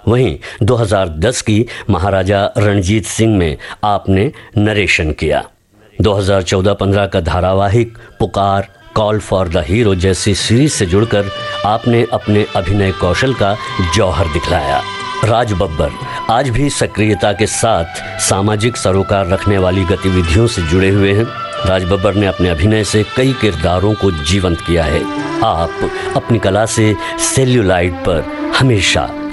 वहीं 2010 की महाराजा रणजीत सिंह में आपने नरेशन किया। 2014-15 का धारावाहिक पुकार, कॉल फॉर द हीरो जैसी सीरीज से जुड़कर आपने अपने अभिनय कौशल का जौहर दिखलाया। राज बब्बर आज भी सक्रियता के साथ सामाजिक सरोकार रखने वाली गतिविधियों से जुड़े हुए हैं। राज बब्बर ने अपने अभिनय से कई किरदारों को जीवंत किया है। आप अपनी कला से सेल्यूलाइट पर हमेशा